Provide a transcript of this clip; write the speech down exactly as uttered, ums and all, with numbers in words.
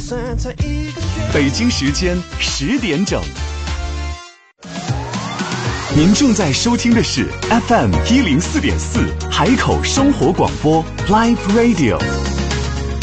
北京时间十点整。您正在收听的是 F M 一零四点四海口生活广播 Live Radio。